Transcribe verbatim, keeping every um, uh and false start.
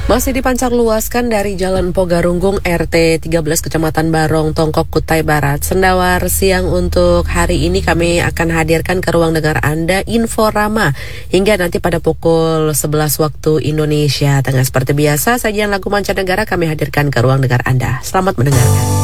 Masih dipancar luaskan dari Jalan Pogarunggung R T tiga belas Kecamatan Barong, Tongkok, Kutai Barat. Sendawar siang untuk hari ini kami akan hadirkan ke ruang dengar Anda Inforama hingga nanti pada pukul sebelas waktu Indonesia Tengah. Seperti biasa, sajian lagu mancanegara kami hadirkan ke ruang dengar Anda. Selamat mendengarkan.